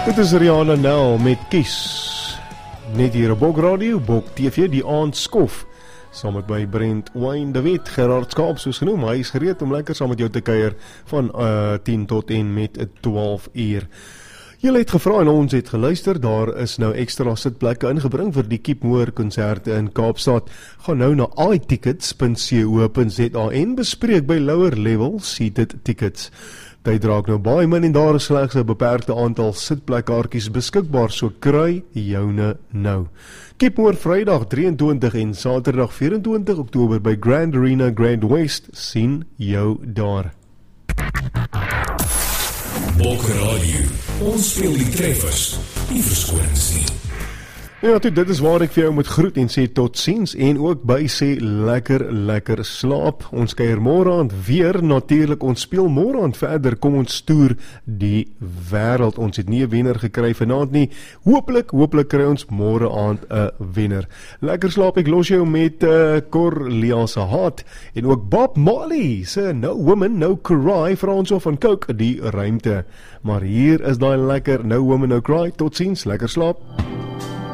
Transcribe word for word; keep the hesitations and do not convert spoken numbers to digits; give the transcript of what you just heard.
Dit is Rihanna nou met Kies. Net hier op Bok Radio, Bok T V, die aand skof. Saam met my Brent Wayne de Wet, Gerard Skaap soos genoem. Hy is gereed om lekker saam met jou te kuier van uh, tien tot en met twaalf uur. Julle het gevra en ons het geluister, daar is nou extra sitplekke ingebring vir die Keepmoor konserte in Kaapstad. Ga nou na i tickets punt co punt za en bespreek by lower level seated tickets. Tyd raak nou baie min en daar is slegs 'n beperkte aantal sitplekkaartjies beskikbaar, so kry joune nou. Keepmoor Vrydag drie en twintig en Saterdag vyf en twintig Oktober by Grand Arena Grand West, sien jou daar. Bok Radio, ons speel die treffers, die verskonings nie. Ja, toe, dit is waar ek vir jou moet groet en sê tot ziens en ook by sê lekker, lekker slaap. Ons kuier môreaand weer, natuurlik, ons speel môreaand verder, kom ons toer die wêreld. Ons het nie 'n wenner gekry vanaand nie. Hooplik, hooplik kry ons môreaand 'n wenner. Lekker slaap, ek los jou met uh, Corlia se Hart en ook Bob Marley se No Woman, No Cry, Frans of van Coke, die ruimte. Maar hier is daai lekker No Woman, No Cry. Tot ziens, lekker slaap.